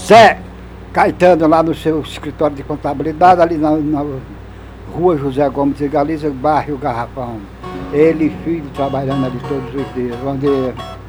Zé Caetano, lá no seu escritório de contabilidade, ali na rua José Gomes de Galiza, bairro Garrafão. Ele e filho trabalhando ali todos os dias. Bom dia.